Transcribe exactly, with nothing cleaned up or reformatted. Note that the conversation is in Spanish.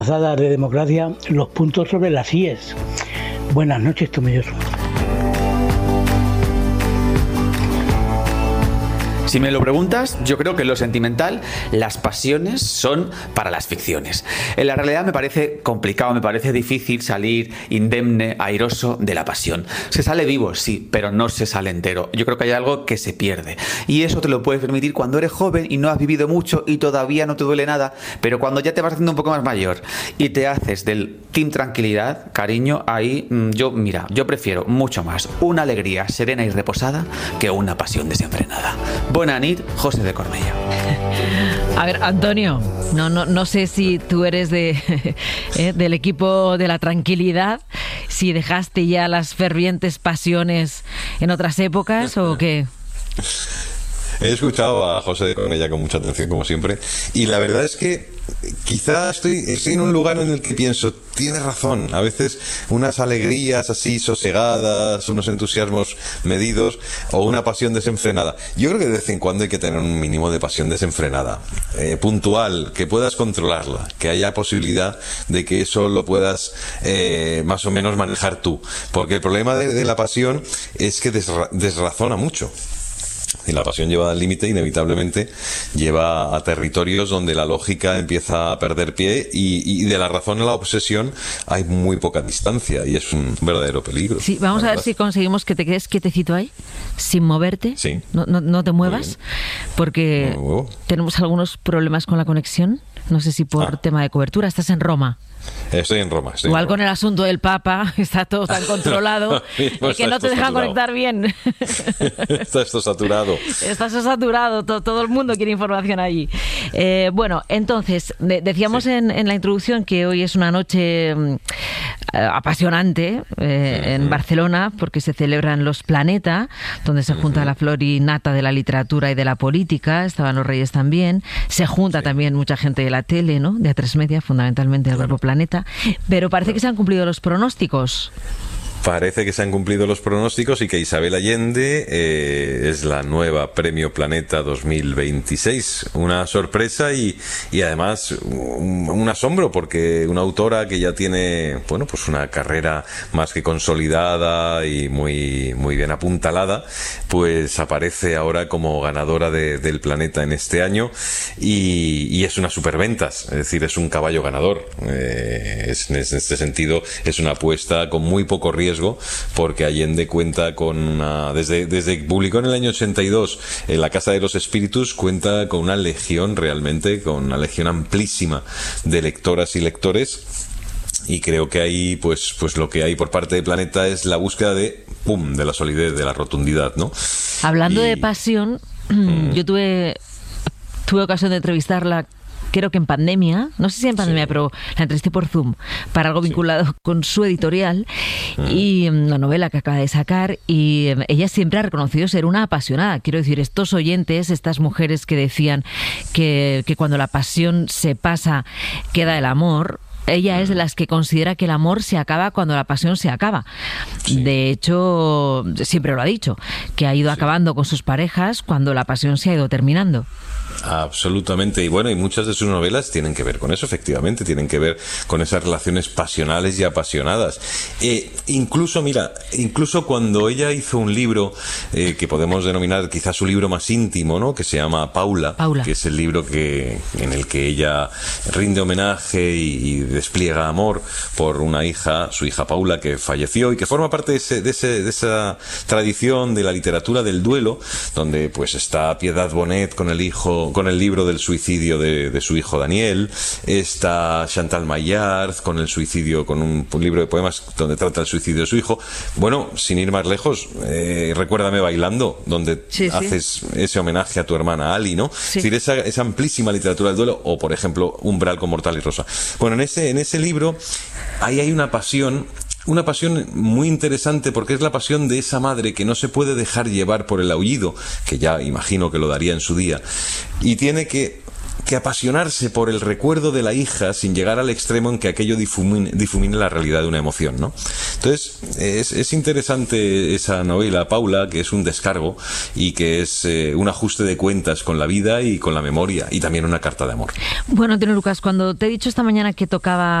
de democracia los puntos sobre las íes. Buenas noches, Tomelloso. Si me lo preguntas, yo creo que en lo sentimental las pasiones son para las ficciones. En la realidad me parece complicado, me parece difícil salir indemne, airoso de la pasión. Se sale vivo, sí, pero no se sale entero. Yo creo que hay algo que se pierde. Y eso te lo puedes permitir cuando eres joven y no has vivido mucho y todavía no te duele nada. Pero cuando ya te vas haciendo un poco más mayor y te haces del team tranquilidad, cariño, ahí yo, mira, yo prefiero mucho más una alegría serena y reposada que una pasión desenfrenada. Buena nit, José de Cornellà. A ver, Antonio, no, no, no sé si tú eres de eh, del equipo de la tranquilidad, si dejaste ya las fervientes pasiones en otras épocas o qué. He escuchado a José de Cornellà con mucha atención, como siempre, y la verdad es que quizá estoy, estoy en un lugar en el que pienso, tienes razón, a veces unas alegrías así sosegadas, unos entusiasmos medidos o una pasión desenfrenada. Yo creo que de vez en cuando hay que tener un mínimo de pasión desenfrenada, eh, puntual, que puedas controlarla, que haya posibilidad de que eso lo puedas eh, más o menos manejar tú, porque el problema de, de la pasión es que desra- desrazona mucho. Y la pasión llevada al límite inevitablemente lleva a territorios donde la lógica empieza a perder pie y, y de la razón a la obsesión hay muy poca distancia y es un verdadero peligro. Sí, vamos a ver si conseguimos que te quedes quietecito ahí, sin moverte. Sí. No, no, no te muevas, porque no tenemos algunos problemas con la conexión. No sé si por ah. tema de cobertura. Estás en Roma. Estoy en Roma. Estoy Igual en Roma. Con el asunto del Papa, está todo tan controlado pues que no te dejan saturado. conectar bien. Está esto saturado. Está esto saturado, todo, todo el mundo quiere información allí. Eh, bueno, entonces, de, decíamos sí. en, en la introducción que hoy es una noche eh, apasionante eh, uh-huh. en Barcelona, porque se celebran los Planeta, donde se junta uh-huh. la flor y nata de la literatura y de la política, estaban los Reyes también, se junta sí. también mucha gente de la tele, ¿no? De A tres Media, fundamentalmente el Grupo Planeta, pero parece que se han cumplido los pronósticos. Parece que se han cumplido los pronósticos y que Isabel Allende eh, es la nueva Premio Planeta dos mil veintiséis. Una sorpresa y, y además un, un asombro, porque una autora que ya tiene, bueno, pues una carrera más que consolidada y muy, muy bien apuntalada, pues aparece ahora como ganadora de, del Planeta en este año y, y es una superventas, es decir, es un caballo ganador. Eh, es, en este sentido es una apuesta con muy poco riesgo, porque Allende cuenta con una, desde, desde que publicó en el año ochenta y dos en La Casa de los Espíritus, cuenta con una legión realmente, con una legión amplísima de lectoras y lectores. Y creo que ahí, pues, pues lo que hay por parte de Planeta es la búsqueda de, pum, de la solidez, de la rotundidad, ¿no? Hablando y... de pasión, mm. yo tuve, tuve ocasión de entrevistarla. Creo que en pandemia, no sé si en pandemia, sí. pero la entrevisté por Zoom para algo vinculado sí. con su editorial mm. y la novela que acaba de sacar, y ella siempre ha reconocido ser una apasionada. Quiero decir, estos oyentes, estas mujeres que decían que, que cuando la pasión se pasa queda el amor, ella es de las que considera que el amor se acaba cuando la pasión se acaba. Sí. De hecho, siempre lo ha dicho, que ha ido sí. acabando con sus parejas cuando la pasión se ha ido terminando. Absolutamente, y bueno, y muchas de sus novelas tienen que ver con eso, efectivamente, tienen que ver con esas relaciones pasionales y apasionadas. Eh, incluso, mira, incluso cuando ella hizo un libro eh, que podemos denominar quizás su libro más íntimo, ¿no? Que se llama Paula, Paula. que es el libro que en el que ella rinde homenaje y, y despliega amor por una hija, su hija Paula, que falleció y que forma parte de, ese, de, ese, de esa tradición de la literatura del duelo, donde pues está Piedad Bonet con el hijo, con el libro del suicidio de, de su hijo Daniel, está Chantal Maillard con el suicidio, con un, un libro de poemas donde trata el suicidio de su hijo. Bueno, sin ir más lejos, eh, Recuérdame bailando, donde sí, haces sí. ese homenaje a tu hermana Ali, ¿no? Sí. Es decir, esa, esa amplísima literatura del duelo, o por ejemplo Umbral con Mortal y Rosa. Bueno, en ese, en ese libro ahí hay una pasión Una pasión muy interesante, porque es la pasión de esa madre que no se puede dejar llevar por el aullido, que ya imagino que lo daría en su día, y tiene que que apasionarse por el recuerdo de la hija sin llegar al extremo en que aquello difumine, difumine la realidad de una emoción, ¿no? Entonces, es, es interesante esa novela, Paula, que es un descargo y que es eh, un ajuste de cuentas con la vida y con la memoria, y también una carta de amor. Bueno, Antonio Lucas, cuando te he dicho esta mañana que tocaba